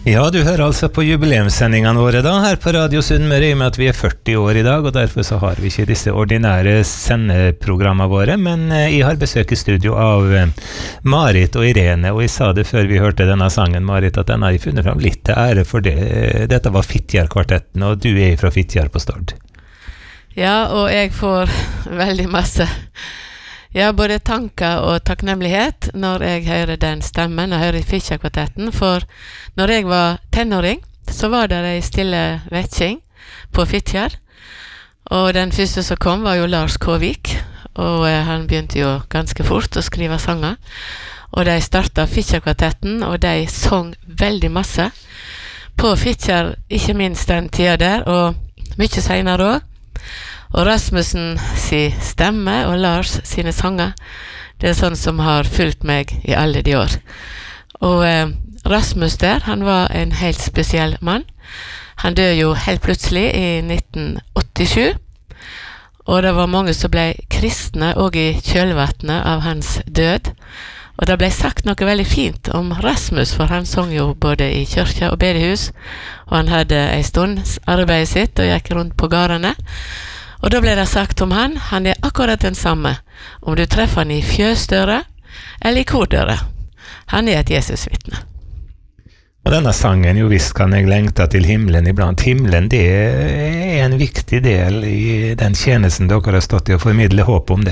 Ja, du hører altså på jubileumssendingene våre da, her på Radio Sunnmøre, i og med at vi 40 år i dag, og derfor så har vi ikke disse ordinære sendeprogrammene våre, men jeg har besøk i studio av Marit og Irene, og jeg sa det før vi hørte denne sangen, Marit, at den har jeg funnet fram litt til ære for det. Dette var Fitjar-kvartetten, og du fra Fitjar på Stord. Ja, og jeg får veldig masse både tanker og takknemlighet når jeg hører den stemmen og hører Fitjar-kvartetten, for når jeg var tenåring, så var det en stille vekking på Fitjar, og den første som kom var jo Lars Kåvik, og han begynte jo ganske fort å skrive sanger, og de startet Fitjar-kvartetten, og de sang veldig masse på Fitjar, ikke minst den tida der, og mye senere også. Og Rasmussen sin stemme og Lars sine sanger, det sånn som har fulgt meg i alle de år. Og Rasmus der, han var en helt spesiell mann. Han døde jo helt plutselig i 1987, og det var mange som ble kristne også i kjølvattnet av hans død. Og det ble sagt noe veldig fint om Rasmus, for han sang jo både i kirke og bedehus, og han hadde en stund arbeidet sitt og gikk rundt på gårdene. Og da ble det sagt om han akkurat den samme, om du treffer han i fjøsdøra eller i kordøra. Han et Jesusvitne. Og denne sangen, jo visst kan jeg lengte til himmelen iblant. Himmelen, det en viktig del i den tjenesten dere har stått i å formidle håp om det.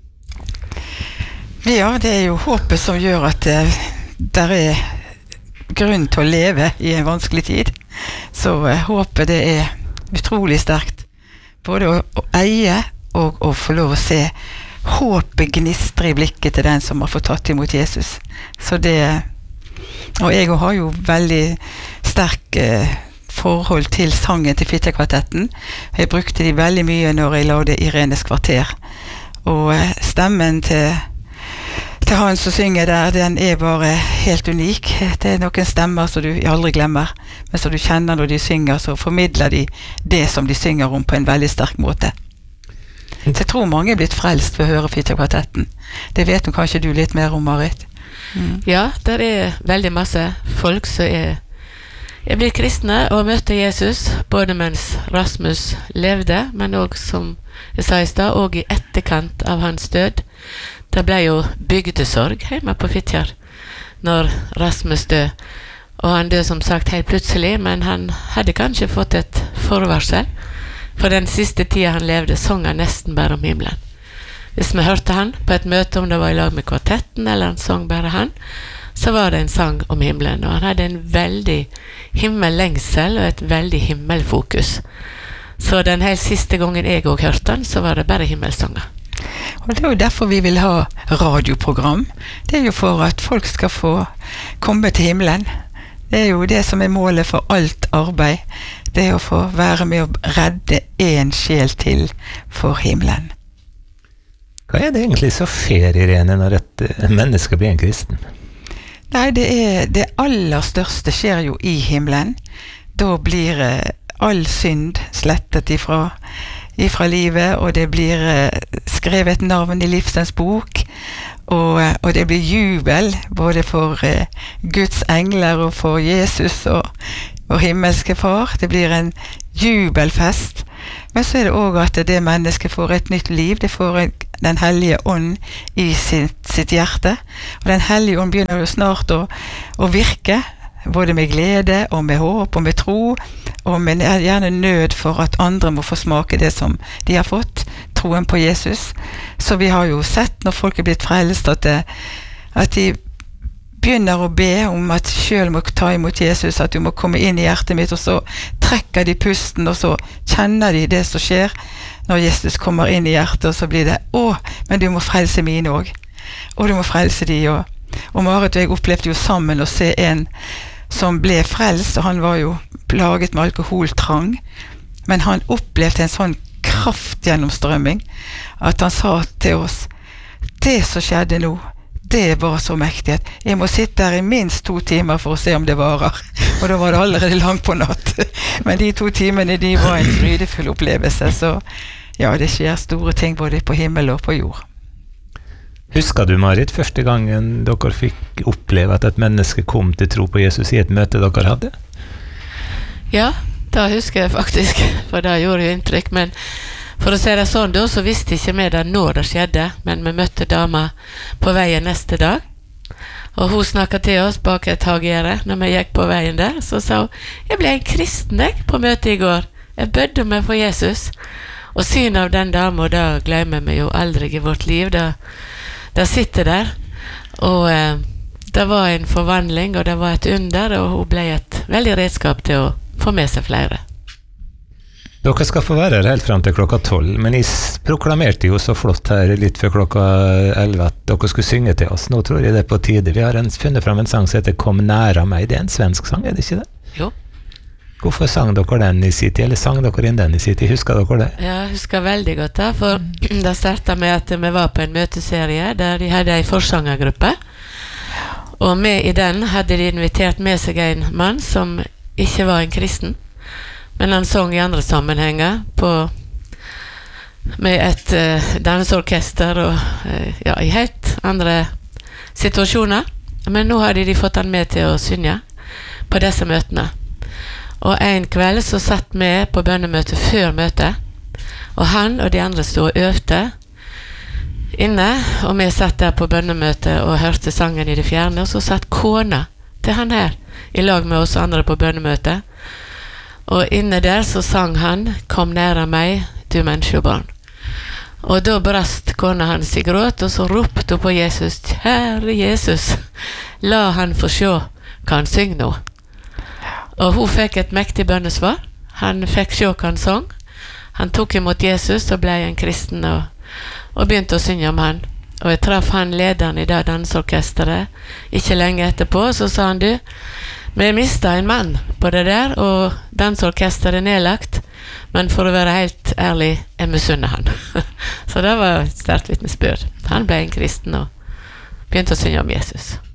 Ja, det jo håpet som gjør at det grunn til å leve i en vanskelig tid. Så håpet det utrolig sterkt. Både å eie og å få lov å se håpet gnistre i blikket til den som har fått tatt imot Jesus. Så og jeg har jo veldig sterk forhold til sangen til Fitjar-kvartetten. Jeg brukte de veldig mye når jeg lagde Irenes kvarter. Og stemmen til han som synger der, den bare helt unik. Det noen stemmer som du aldri glemmer, men som du kjenner når de synger, så formidler de det som de synger om på en veldig sterk måte. Så jeg tror mange blitt frelst ved å høre Fitjar-kvartetten. Det vet kanskje du litt mer om, Marit? Ja, der veldig masse folk som er blitt kristne og møtte Jesus, både mens Rasmus levde, men også, som jeg sa i sted, og i etterkant av hans død. Det ble jo bygdesorg hjemme på Fitjar når Rasmus døde, og han døde som sagt helt plutselig, men han hadde kanskje fått et forvarsel, for den siste tida han levde sang han nesten bare om himmelen. Hvis vi hørte han på et møte, om det var i lag med kvartetten eller han sang bare han, så var det en sang om himmelen, og han hadde en veldig himmellengsel og et veldig himmelfokus. Så den helt siste gangen jeg også hørte han, så var det bare himmelsanger. Og det jo derfor vi vil ha radioprogram. Det jo for at folk skal få komme til himmelen. Det jo det som målet for alt arbeid. Det å få være med å redde en sjel til for himmelen. Hva det egentlig så fer, Irene, når et menneske blir en kristen? Nei, det aller største skjer jo i himmelen. Da blir all synd slettet ifra livet, og det blir skrevet navn i livsens bok, og det blir jubel både for Guds engler og for Jesus og himmelske far. Det blir en jubelfest, men så det også at det mennesket får et nytt liv. Det får den hellige ånd i sitt hjerte, og den hellige ånd begynner jo snart å virke, både med glede og med håp og med tro, og med gjerne nød for at andre må få smake det som de har fått, troen på Jesus. Så vi har jo sett når folk blitt frelst at de begynner å be om at selv må ta imot Jesus, at du må komme inn i hjertet mitt, og så trekker de pusten, og så kjenner de det som skjer når Jesus kommer inn i hjertet, og så blir det, men du må frelse mine også, og du må frelse de også. Og Marit og jeg opplevde jo sammen å se en som ble frelst, og han var jo plaget med alkoholtrang, men han opplevde en sånn kraftgjennomstrømming at han sa til oss, det som skjedde nå, det var så mektig at jeg må sitte der i minst 2 timer for å se om det varer, og da var det allerede langt på natt, men de 2 timene de var en frydefull opplevelse. Så ja, det skjer store ting både på himmel og på jord. Husker du, Marit, første gangen dere fikk oppleve at et menneske kom til tro på Jesus i et møte dere hadde? Ja, da husker jeg faktisk, for det gjorde jo inntrykk, men for å si det sånn da, så visste ikke vi det når det skjedde, men vi møtte dama på veien neste dag, og hun snakket til oss bak et hagegjerde når vi gikk på veien der, så sa hun, jeg ble en kristen jeg på møtet i går, jeg bødde meg for Jesus, og synet av den dama, da glemmer vi jo aldri i vårt liv, da sitter der, og det var en forvandling, og det var et under, og hun ble et veldig redskap til å få med seg flere. Dere skal få være her helt frem til klokka 12, men jeg proklamerte jo så flott her litt før klokka 11 at dere skulle synge til oss. Nå tror jeg det på tide. Vi har funnet frem en sang som heter Kom næra meg. Det en svensk sang, det ikke det? Jo. Hvorfor sang dere den i sin tid, eller sang dere inn den i sin tid? Husker dere det? Ja, jeg husker veldig godt det, for det startet med at vi var på en møteserie der de hadde en forsangergruppe, og med i den hadde de invitert med seg en mann som ikke var en kristen, men han sang i andre sammenhenger med et dansorkester og i helt andre situasjoner. Men nå hadde de fått han med til å synge på disse møtene. Og en kveld så satt vi på bønnemøte før møtet, og han og de andre stod og øvde inne, og vi satt der på bønnemøte og hørte sangen i det fjerne, og så satt kona til han her i lag med oss andre på bønnemøte. Og inne der så sang han Kom næra meg, du menneskebarn. Og da brast kona hans i gråt, og så ropte hun på Jesus, kjære Jesus, la han få se hva han synger nå. Og hun fikk et mektig bønnesvar. Han fikk se hva han sang. Han tok imot Jesus og ble en kristen og begynte å synge om han. Og jeg traff han lederen i det dansorkesteret ikke lenge etterpå, så sa han, du, vi mistet en mann på det der, og dansorkesteret nedlagt, men for å være helt ærlig, jeg misunner han. Så det var et sterkt vitnesbyrd. Han ble en kristen og begynte å synge om Jesus.